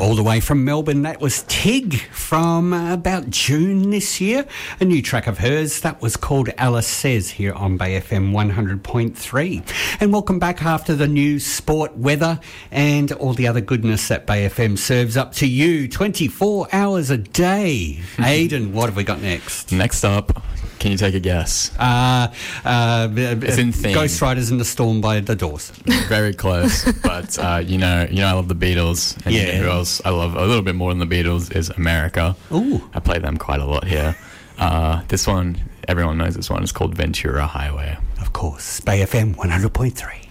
All the way from Melbourne, that was Tig from about June this year. A new track of hers, that was called Alice Says, here on Bay FM 100.3. And welcome back after the news, sport, weather, and all the other goodness that Bay FM serves up to you 24 hours a day. Aidan, what have we got next? Next up, can you take a guess? It's in theme. Ghost Riders in the Storm by The Doors. Very close, but you know I love the Beatles, and you know who else I love a little bit more than the Beatles is America. Ooh. I play them quite a lot here. This one, everyone knows this one, is called Ventura Highway. Of course, Bay FM 100.3.